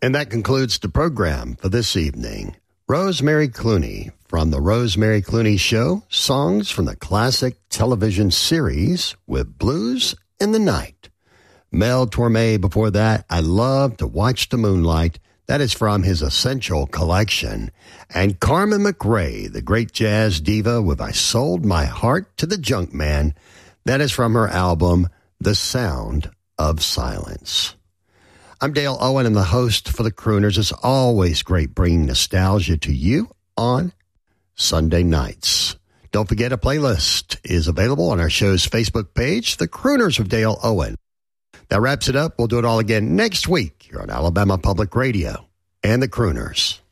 And that concludes the program for this evening. Rosemary Clooney from The Rosemary Clooney Show, songs from the classic television series with Blues in the Night. Mel Torme before that, I Love to Watch the Moonlight. That is from his Essential collection. And Carmen McRae, the great jazz diva with I Sold My Heart to the Junk Man. That is from her album, The Sound of Silence. I'm Dale Owen. I'm the host for the Crooners. It's always great bringing nostalgia to you on Sunday nights. Don't forget a playlist is available on our show's Facebook page, The Crooners with Dale Owen. That wraps it up. We'll do it all again next week here on Alabama Public Radio and The Crooners.